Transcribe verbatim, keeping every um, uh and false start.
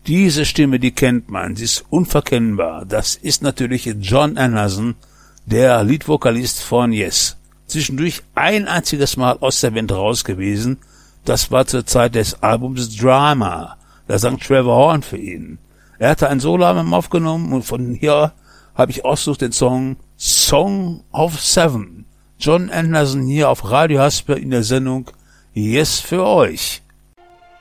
Diese Stimme, die kennt man, sie ist unverkennbar. Das ist natürlich Jon Anderson, der Leadvokalist von Yes. Zwischendurch ein einziges Mal aus der Band raus gewesen, das war zur Zeit des Albums Drama. Da sang Trevor Horn für ihn. Er hatte ein Soloalbum aufgenommen und von hier habe ich ausgesucht den Song Song of Seven. Jon Anderson hier auf Radio Hasper in der Sendung Yes für euch.